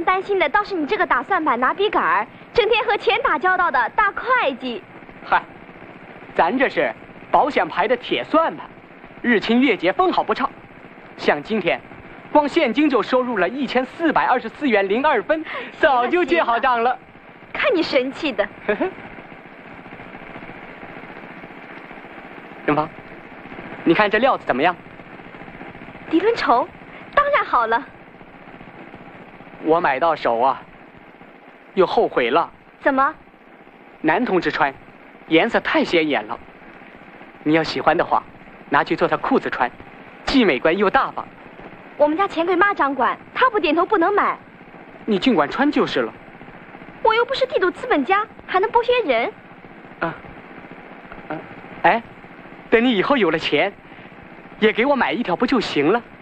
人担心的倒是你这个打算盘拿笔杆儿，整天和钱打交道的大会计。 嗨，咱这是保险牌的铁算盘，日清月结，分毫不差。像今天，光现金就收入了1424元02分，早就结好账了。 看你神气的。 任芳，你看这料子怎么样？ 底轮绸，当然好了。 我买到手啊，又后悔了。 怎么？ 男同志穿，颜色太显眼了。你要喜欢的话，拿去做条裤子穿，既美观又大方。 我们家钱柜妈掌管，她不点头不能买。 你尽管穿就是了。 我又不是地主资本家，还能剥削人？ 哎，等你以后有了钱，也给我买一条不就行了？